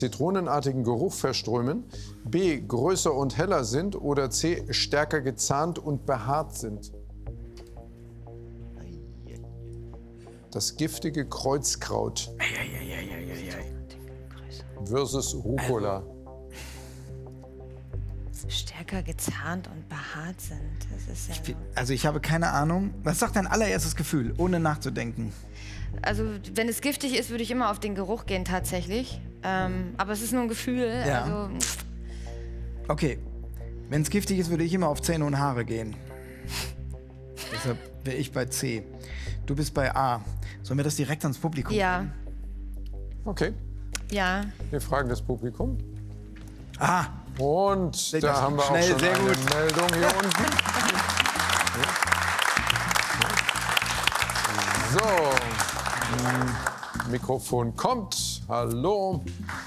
zitronenartigen Geruch verströmen, B. größer und heller sind oder C. stärker gezahnt und behaart sind. Das giftige Kreuzkraut versus Rucola. Stärker gezahnt und behaart sind. Das ist ja Also ich habe keine Ahnung. Was sagt dein allererstes Gefühl, ohne nachzudenken? Also wenn es giftig ist, würde ich immer auf den Geruch gehen tatsächlich. Aber es ist nur ein Gefühl. Ja. Also Okay, wenn es giftig ist, würde ich immer auf Zähne und Haare gehen. Deshalb wäre ich bei C. Du bist bei A. Sollen wir das direkt ans Publikum ja. bringen? Okay, Ja. wir fragen das Publikum. Ah, Und da haben wir schnell, auch schon sehr eine gut. Meldung hier unten. So, Mikrofon kommt. Hallo.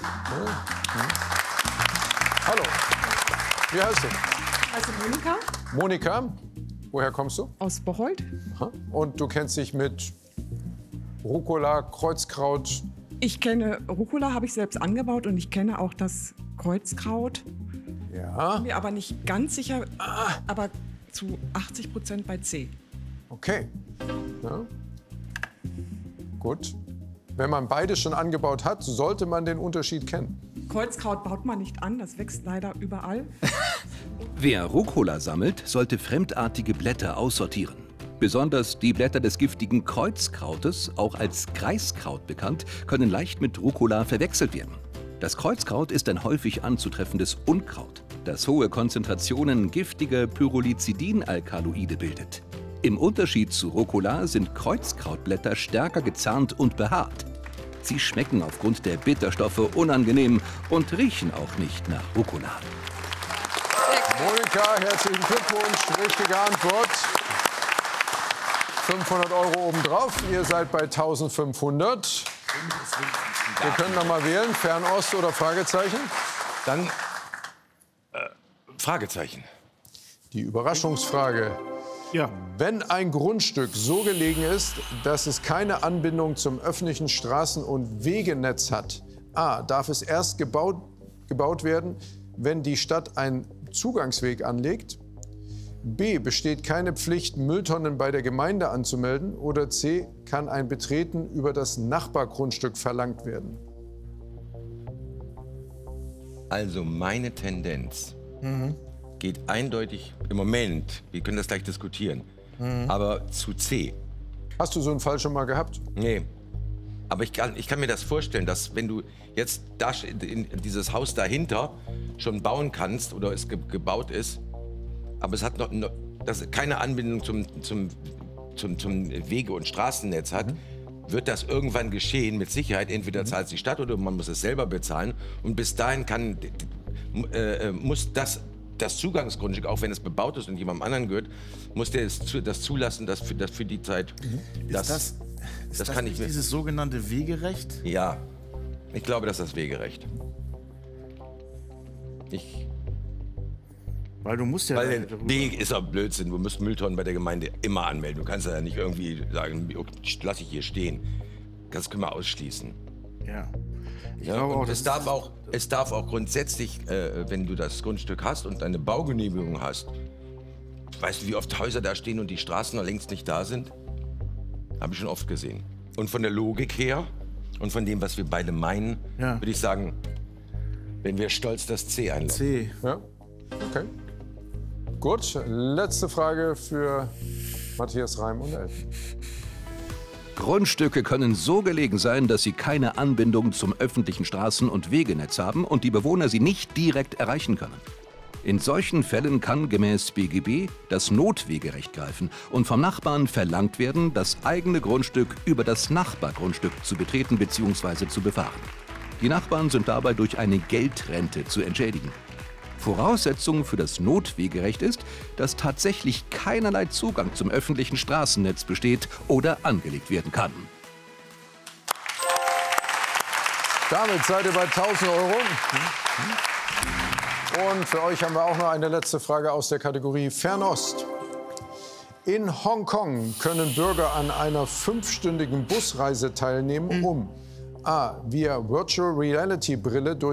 Hallo. Wie heißt du? Ich heiße Monika Monika. Woher kommst du? aus Bocholt. Aha. Und du kennst dich mit Rucola, Kreuzkraut. Ich kenne Rucola, habe ich selbst angebaut und ich kenne auch das Kreuzkraut. Ja, Bin mir aber nicht ganz sicher, aber zu 80% bei C. okay. Ja. Gut. Wenn man beide schon angebaut hat, sollte man den Unterschied kennen. Kreuzkraut baut man nicht an, das wächst leider überall. Wer Rucola sammelt, sollte fremdartige Blätter aussortieren. Besonders die Blätter des giftigen Kreuzkrautes, auch als Kreiskraut bekannt, können leicht mit Rucola verwechselt werden. Das Kreuzkraut ist ein häufig anzutreffendes Unkraut, das hohe Konzentrationen giftiger Pyrrolizidin-Alkaloide bildet. Im Unterschied zu Rucola sind Kreuzkrautblätter stärker gezahnt und behaart. Sie schmecken aufgrund der Bitterstoffe unangenehm und riechen auch nicht nach Rucola. Monika, herzlichen Glückwunsch. Richtige Antwort. 500 € obendrauf. Ihr seid bei 1500. Wir können noch mal wählen. Fernost oder Fragezeichen? Dann Fragezeichen. Die Überraschungsfrage. Ja. Wenn ein Grundstück so gelegen ist, dass es keine Anbindung zum öffentlichen Straßen- und Wegenetz hat, A. darf es erst gebaut werden, wenn die Stadt einen Zugangsweg anlegt, B. besteht keine Pflicht, Mülltonnen bei der Gemeinde anzumelden, oder C. kann ein Betreten über das Nachbargrundstück verlangt werden. Also meine Tendenz geht eindeutig im Moment, wir können das gleich diskutieren, aber zu C. Hast du so einen Fall schon mal gehabt? Nee. Aber ich kann mir das vorstellen, dass wenn du jetzt da in dieses Haus dahinter schon bauen kannst oder es gebaut ist, aber es hat noch keine Anbindung zum Wege- und Straßennetz hat, wird das irgendwann geschehen, mit Sicherheit. Entweder zahlt die Stadt oder man muss es selber bezahlen. Und bis dahin muss das Zugangsgrundstück, auch wenn es bebaut ist und jemandem anderen gehört, muss der das zulassen, dass für die Zeit... Ist das kann ich nicht mir... dieses sogenannte Wegerecht? Ja, ich glaube, das ist das Wegerecht. Weil du musst ja... Weil Weg ist doch Blödsinn. Du musst Mülltonnen bei der Gemeinde immer anmelden. Du kannst ja nicht irgendwie sagen, lass ich hier stehen. Das können wir ausschließen. Ja. Ich Ja, glaube und auch, es darf auch grundsätzlich, wenn du das Grundstück hast und eine Baugenehmigung hast, weißt du, wie oft Häuser da stehen und die Straßen noch längst nicht da sind? Habe ich schon oft gesehen. Und von der Logik her und von dem, was wir beide meinen, Ja. würde ich sagen, wenn wir stolz das C einloggen. C. Ja, okay. Gut, letzte Frage für Matthias Reim und Elfen. Grundstücke können so gelegen sein, dass sie keine Anbindung zum öffentlichen Straßen- und Wegenetz haben und die Bewohner sie nicht direkt erreichen können. In solchen Fällen kann gemäß BGB das Notwegerecht greifen und vom Nachbarn verlangt werden, das eigene Grundstück über das Nachbargrundstück zu betreten bzw. zu befahren. Die Nachbarn sind dabei durch eine Geldrente zu entschädigen. Voraussetzung für das Notwegerecht ist, dass tatsächlich keinerlei Zugang zum öffentlichen Straßennetz besteht oder angelegt werden kann. Damit seid ihr bei 1000 €. Und für euch haben wir auch noch eine letzte Frage aus der Kategorie Fernost. In Hongkong können Bürger an einer 5-stündigen Busreise teilnehmen, um A. via Virtual Reality Brille durch